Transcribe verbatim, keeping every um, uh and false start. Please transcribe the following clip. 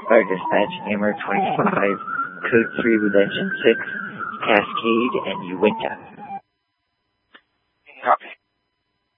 Fire Dispatch, Hammer twenty-five, Code three with Engine six, Cascade, and Uinta. Copy.